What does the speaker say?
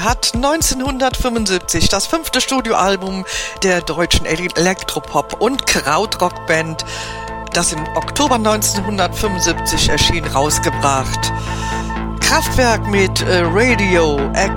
hat 1975 das 5. Studioalbum der deutschen Elektropop- und Krautrockband, das im Oktober 1975 erschien, rausgebracht. Kraftwerk mit Radio